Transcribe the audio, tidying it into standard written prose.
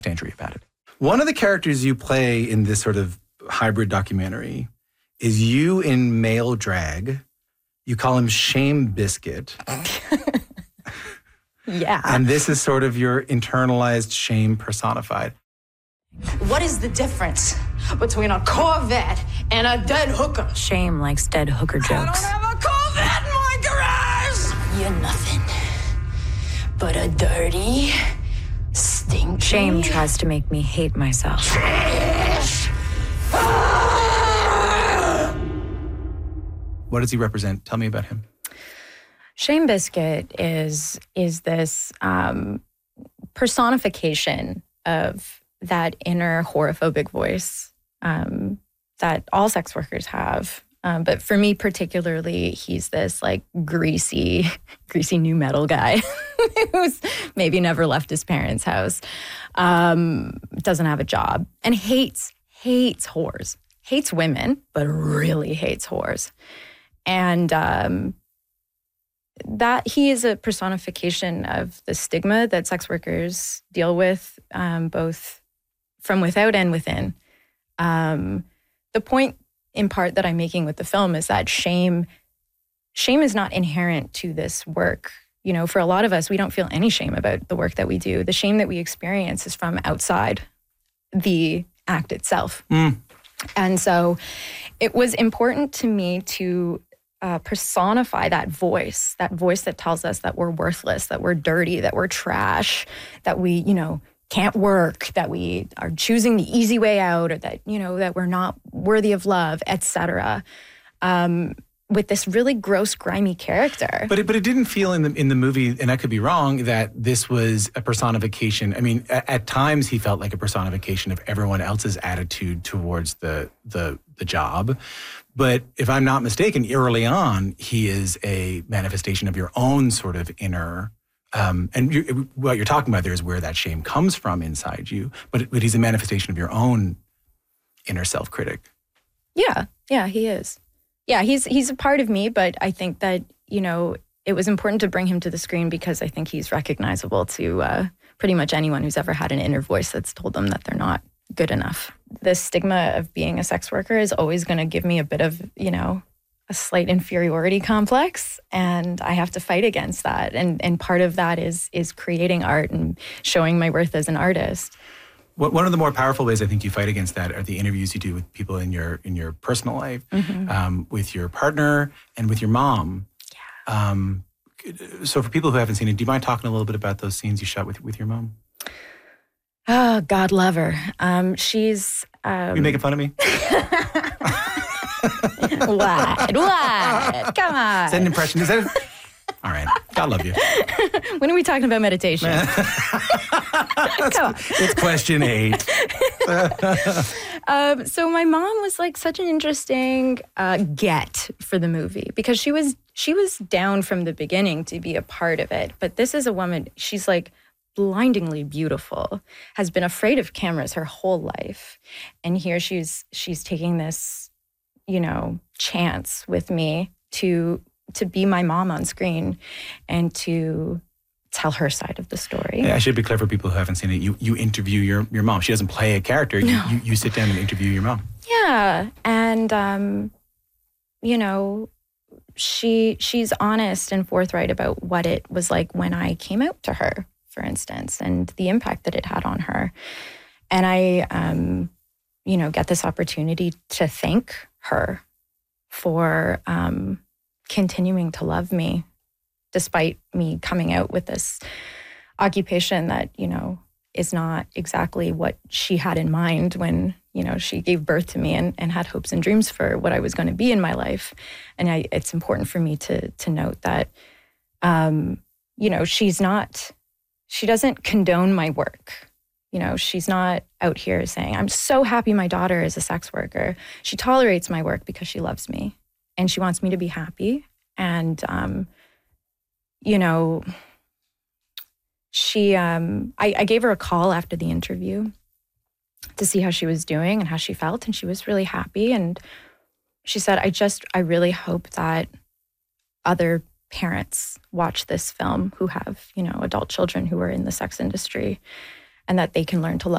Andrea about it. One of the characters you play in this sort of hybrid documentary is you in male drag. You call him Shame Biscuit. Yeah. And this is sort of your internalized shame personified. What is the difference between a Corvette and a dead hooker? Shame likes dead hooker jokes. I don't have a Corvette in my garage! You're nothing but a dirty, stinky... Shame tries to make me hate myself. Fish! What does he represent? Tell me about him. Shame Biscuit is this personification of that inner horophobic voice that all sex workers have. But for me particularly, he's this like greasy nu metal guy who's maybe never left his parents' house, doesn't have a job, and hates whores, hates women, but really hates whores. And that he is a personification of the stigma that sex workers deal with, both from without and within. The point in part that I'm making with the film is that shame is not inherent to this work. You know, for a lot of us, we don't feel any shame about the work that we do. The shame that we experience is from outside the act itself. And so it was important to me to personify that voice that tells us that we're worthless, that we're dirty, that we're trash, that we, can't work, that we are choosing the easy way out, or that, that we're not worthy of love, etc. With this really gross, grimy character. But it didn't feel in the movie, and I could be wrong, that this was a personification. I mean, at times he felt like a personification of everyone else's attitude towards the job. But if I'm not mistaken, early on, he is a manifestation of your own sort of inner. And what you're talking about there is where that shame comes from inside you. But he's a manifestation of your own inner self-critic. Yeah, he is. Yeah, he's a part of me, but I think that, it was important to bring him to the screen because I think he's recognizable to pretty much anyone who's ever had an inner voice that's told them that they're not good enough. The stigma of being a sex worker is always going to give me a bit of, a slight inferiority complex, and I have to fight against that. And part of that is creating art and showing my worth as an artist. One of the more powerful ways I think you fight against that are the interviews you do with people in your personal life, with your partner and with your mom. Yeah. So for people who haven't seen it, do you mind talking a little bit about those scenes you shot with your mom? Oh, God love her. She's... Are you making fun of me? What? Come on. Is that an impression? Is that... All right. God love you. When are we talking about meditation? Come on. It's question 8. So my mom was like such an interesting get for the movie because she was down from the beginning to be a part of it. But this is a woman, she's like blindingly beautiful, has been afraid of cameras her whole life. And here she's taking this, chance with me to be my mom on screen and to tell her side of the story. Yeah, I should be clear for people who haven't seen it. You interview your mom. She doesn't play a character. No. You sit down and interview your mom. Yeah. And, she's honest and forthright about what it was like when I came out to her, for instance, and the impact that it had on her. And I, get this opportunity to thank her for continuing to love me, despite me coming out with this occupation that, is not exactly what she had in mind when, she gave birth to me and had hopes and dreams for what I was going to be in my life. And it's important for me to note that, she doesn't condone my work. She's not out here saying, I'm so happy my daughter is a sex worker. She tolerates my work because she loves me and she wants me to be happy. And, I gave her a call after the interview to see how she was doing and how she felt. And she was really happy. And she said, I really hope that other parents watch this film who have, adult children who are in the sex industry and that they can learn to love